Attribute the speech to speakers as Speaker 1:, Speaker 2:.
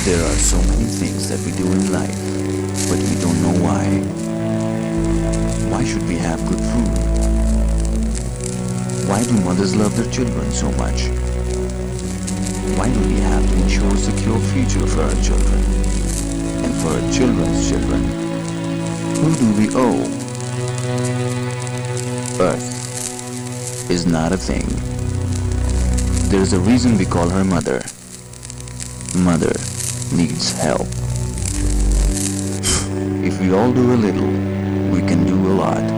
Speaker 1: There are so many things that we do in life, but we don't know why. Why should we have good food? Why do mothers love their children so much? Why do we have to ensure a secure future for our children? And for our children's children? Who do we owe? Earth is not a thing. There's a reason we call her mother. Mother needs help. If we all do a little, we can do a lot.